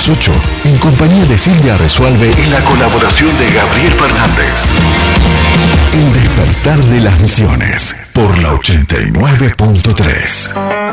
8, en compañía de Silvia Resuelve y la colaboración de Gabriel Fernández. El despertar de las misiones por la 89.3.